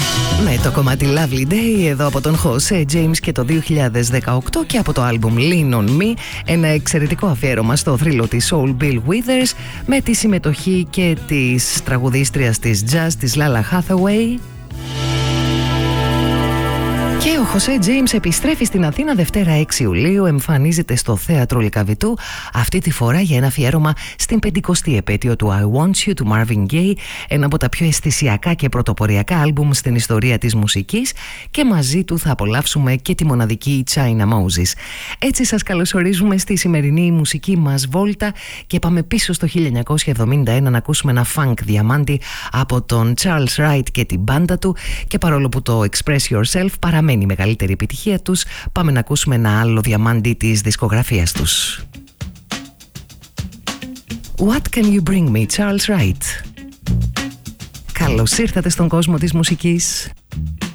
Με το κομμάτι Lovely Day εδώ από τον Jose James και το 2018 και από το άλμπουμ Lean On Me, ένα εξαιρετικό αφιέρωμα στο θρύλο της Soul Bill Withers με τη συμμετοχή και της τραγουδίστριας της jazz της Lala Hathaway. Και ο Jose James επιστρέφει στην Αθήνα Δευτέρα 6 Ιουλίου, εμφανίζεται στο Θέατρο Λυκαβητού, αυτή τη φορά για ένα αφιέρωμα στην 50η επέτειο του I Want You του Marvin Gaye, ένα από τα πιο αισθησιακά και πρωτοποριακά άλμπουμ στην ιστορία της μουσικής, και μαζί του θα απολαύσουμε και τη μοναδική China Moses. Έτσι σας καλωσορίζουμε στη σημερινή μουσική μας βόλτα και πάμε πίσω στο 1971 να ακούσουμε ένα funk διαμάντι από τον Charles Wright και την μπάντα του, και παρόλο που το Express Yourself παραμένει η μεγαλύτερη επιτυχία τους, πάμε να ακούσουμε ένα άλλο διαμάντι της δισκογραφίας τους. What Can You Bring Me, Charles Wright. Καλώς ήρθατε στον κόσμο της μουσικής.